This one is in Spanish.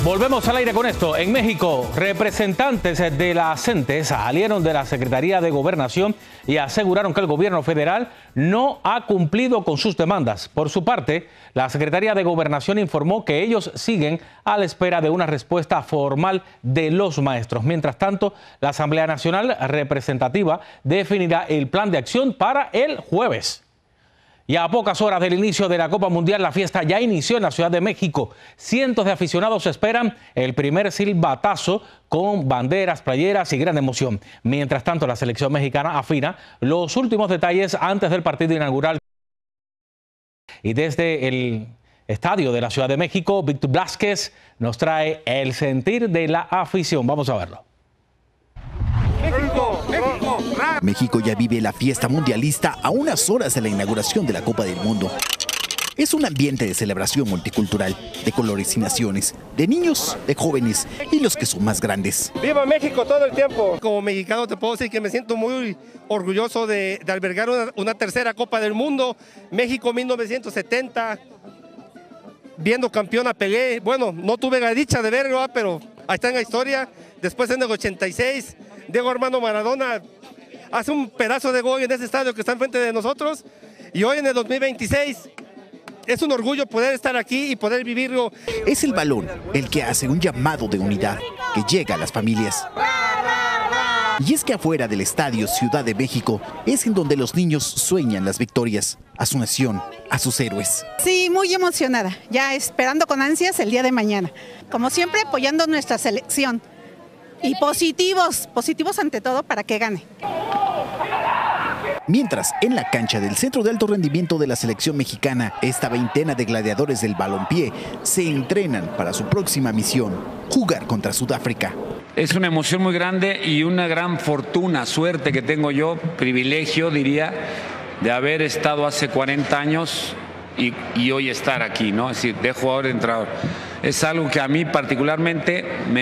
Volvemos al aire con esto. En México, representantes de la CENTE salieron de la Secretaría de Gobernación y aseguraron que el gobierno federal no ha cumplido con sus demandas. Por su parte, la Secretaría de Gobernación informó que ellos siguen a la espera de una respuesta formal de los maestros. Mientras tanto, la Asamblea Nacional Representativa definirá el plan de acción para el jueves. Y a pocas horas del inicio de la Copa Mundial, la fiesta ya inició en la Ciudad de México. Cientos de aficionados esperan el primer silbatazo con banderas, playeras y gran emoción. Mientras tanto, la selección mexicana afina los últimos detalles antes del partido inaugural. Y desde el estadio de la Ciudad de México, Víctor Blázquez nos trae el sentir de la afición. Vamos a verlo. México ya vive la fiesta mundialista a unas horas de la inauguración de la Copa del Mundo. Es un ambiente de celebración multicultural, de colores y naciones, de niños, de jóvenes y los que son más grandes. ¡Viva México todo el tiempo! Como mexicano te puedo decir que me siento muy orgulloso de albergar una tercera Copa del Mundo. México 1970, viendo campeón a Pelé. Bueno, no tuve la dicha de verlo, pero ahí está en la historia. Después en el 86, Diego Armando Maradona hace un pedazo de gol en ese estadio que está enfrente de nosotros. Y hoy en el 2026 es un orgullo poder estar aquí y poder vivirlo. Es el balón el que hace un llamado de unidad que llega a las familias. Y es que afuera del estadio Ciudad de México es en donde los niños sueñan las victorias, a su nación, a sus héroes. Sí, muy emocionada, ya esperando con ansias el día de mañana. Como siempre, apoyando nuestra selección. Y positivos ante todo para que gane. Mientras, en la cancha del Centro de Alto Rendimiento de la selección mexicana, esta veintena de gladiadores del balompié se entrenan para su próxima misión, jugar contra Sudáfrica. Es una emoción muy grande y una gran fortuna, suerte que tengo yo, privilegio diría, de haber estado hace 40 años y hoy estar aquí, ¿no? Es decir, de jugador a entrenador. Es algo que a mí particularmente me